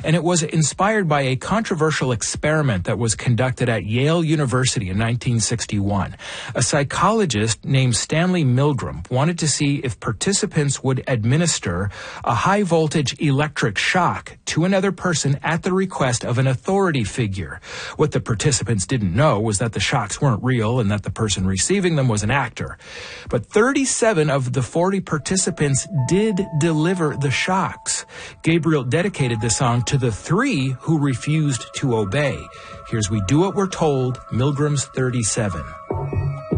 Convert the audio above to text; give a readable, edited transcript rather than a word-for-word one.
and it was inspired by a controversial experiment that was conducted at Yale University in 1961. A psychologist named Stanley Milgram wanted to see if participants would administer a high-voltage electric shock to another person at the request of an authority figure. What the participants didn't know was that the shocks weren't real and that the person receiving them was an actor. But 37 of the 40 participants did deliver the shocks. Gabriel dedicated the song to the 3 who refused to obey. Here's We Do What We're Told, Milgram's 37.